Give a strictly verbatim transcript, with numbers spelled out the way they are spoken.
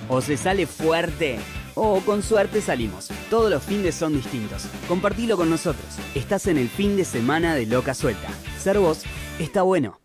O se sale fuerte, o con suerte salimos. Todos los fines son distintos. Compartilo con nosotros. Estás en el fin de semana de Loca Suelta. Ser vos está bueno.